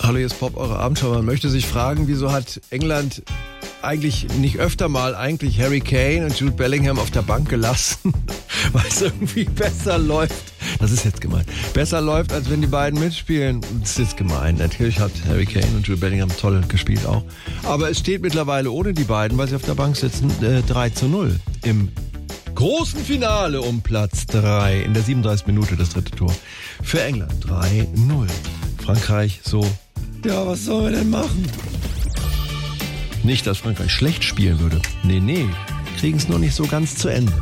Hallo, hier ist Pop, eure Abendschau. Man möchte sich fragen, wieso hat England eigentlich nicht öfter mal Harry Kane und Jude Bellingham auf der Bank gelassen, weil es irgendwie besser läuft. Das ist jetzt gemein. Besser läuft, als wenn die beiden mitspielen. Das ist jetzt gemein. Natürlich hat Harry Kane und Jude Bellingham toll gespielt auch. Aber es steht mittlerweile ohne die beiden, weil sie auf der Bank sitzen, 3:0 im großen Finale um Platz 3 in der 37. Minute das dritte Tor für England. 3:0. Frankreich so, ja, was sollen wir denn machen? Nicht, dass Frankreich schlecht spielen würde. Nee, kriegen es nur nicht so ganz zu Ende.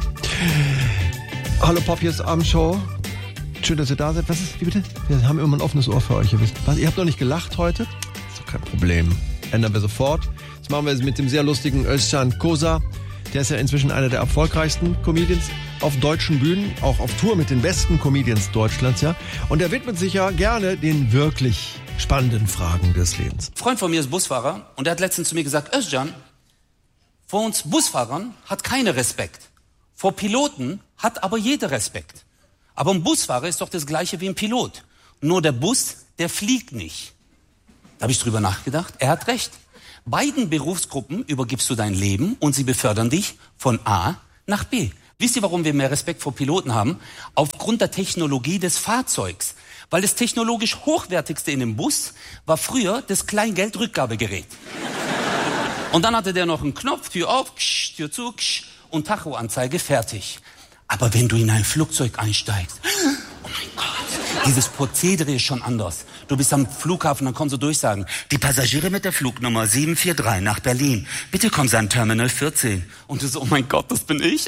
Hallo Pop, hier ist Abendshow. Schön, dass ihr da seid. Was ist, wie bitte? Wir haben immer ein offenes Ohr für euch. Was, ihr habt noch nicht gelacht heute? Ist doch kein Problem. Ändern wir sofort. Das machen wir mit dem sehr lustigen Özcan Kosa. Der ist ja inzwischen einer der erfolgreichsten Comedians auf deutschen Bühnen, auch auf Tour mit den besten Comedians Deutschlands, ja. Und er widmet sich ja gerne den wirklich spannenden Fragen des Lebens. Ein Freund von mir ist Busfahrer und der hat letztens zu mir gesagt, Özcan, vor uns Busfahrern hat keiner Respekt. Vor Piloten hat aber jeder Respekt. Aber ein Busfahrer ist doch das Gleiche wie ein Pilot. Nur der Bus, der fliegt nicht. Da habe ich drüber nachgedacht. Er hat recht. Beiden Berufsgruppen übergibst du dein Leben und sie befördern dich von A nach B. Wisst ihr, warum wir mehr Respekt vor Piloten haben? Aufgrund der Technologie des Fahrzeugs. Weil das technologisch hochwertigste in dem Bus war früher das Kleingeldrückgabegerät. Und dann hatte der noch einen Knopf, Tür auf, ksch, Tür zu, ksch, und Tachoanzeige, fertig. Aber wenn du in ein Flugzeug einsteigst, oh mein Gott, dieses Prozedere ist schon anders. Du bist am Flughafen, dann kommen so Durchsagen. Die Passagiere mit der Flugnummer 743 nach Berlin. Bitte kommen Sie an Terminal 14. Und du so, oh mein Gott, das bin ich.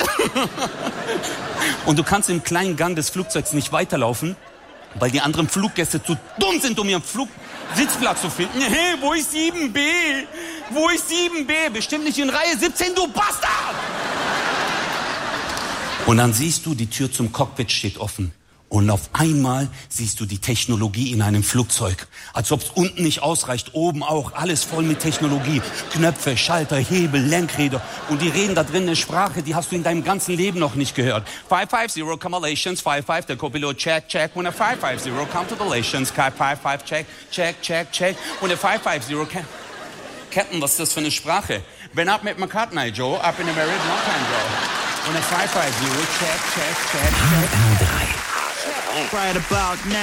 Und du kannst im kleinen Gang des Flugzeugs nicht weiterlaufen, weil die anderen Fluggäste zu dumm sind, um ihren Sitzplatz zu finden. Hey, wo ist 7B? Wo ist 7B? Bestimmt nicht in Reihe 17, du Bastard! Und dann siehst du, die Tür zum Cockpit steht offen. Und auf einmal siehst du die Technologie in einem Flugzeug. Als ob es unten nicht ausreicht, oben auch. Alles voll mit Technologie. Knöpfe, Schalter, Hebel, Lenkräder. Und die reden da drin eine Sprache, die hast du in deinem ganzen Leben noch nicht gehört. 550, Accommodations, 55, der Copilot, check. When a 550, come to the Lations, 55, check. When a 550, Captain, was ist das für eine Sprache? Ben up mit McCartney, Joe, up in the married long time, Joe. When a 550, check. HR3. Right about now.